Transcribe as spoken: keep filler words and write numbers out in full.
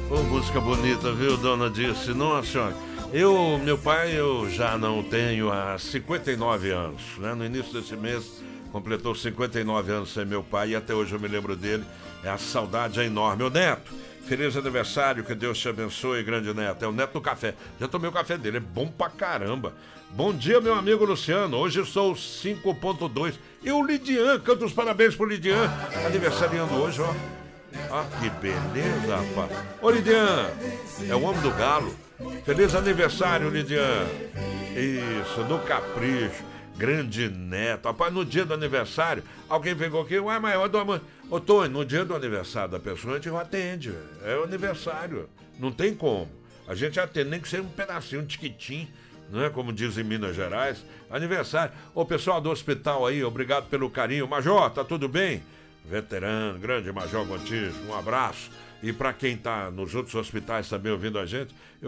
Ô, música bonita, viu, dona Dirce? Nossa senhora. Eu, meu pai, eu já não tenho há cinquenta e nove anos, né? No início desse mês, completou cinquenta e nove anos sem meu pai e até hoje eu me lembro dele. É a saudade é enorme. Ô, Neto, feliz aniversário, que Deus te abençoe, grande Neto. É o Neto do café. Já tomei o café dele, é bom pra caramba. Bom dia, meu amigo Luciano. Hoje eu sou cinco ponto dois. E o Lidian, canta os parabéns pro Lidian. Aniversariando hoje, ó. Ah, que beleza, rapaz. Ô, Lidian, é o homem do galo. Feliz aniversário, Lidian. Isso, no capricho. Grande Neto. Rapaz, no dia do aniversário, alguém pegou aqui, ué, mas eu dou... Ô, Tony, no dia do aniversário da pessoa, a gente atende. É o aniversário. Não tem como. A gente atende, nem que seja um pedacinho, um tiquitim, não é? Como diz em Minas Gerais. Aniversário. Ô, pessoal do hospital aí, obrigado pelo carinho. Major, tá tudo bem? Veterano, grande Major Gontijo, um abraço. E para quem tá nos outros hospitais também ouvindo a gente,